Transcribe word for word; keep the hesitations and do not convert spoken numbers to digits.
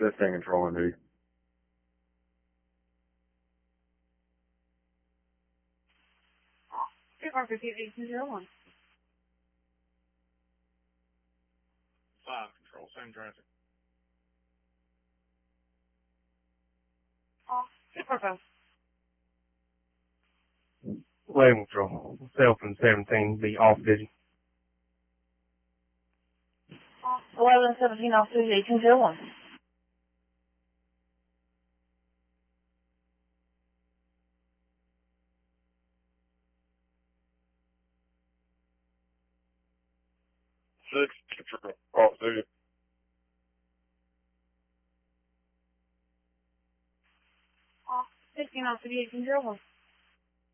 Assisting control on duty. Airport fifty eighteen zero one. Five control, same traffic. Oh, Airport five. eleven control. Self and seventeen be off duty. Oh, eleven seventeen off duty eighteen zero one. Six control, off duty. Oh, sixteen off duty eighteen zero one.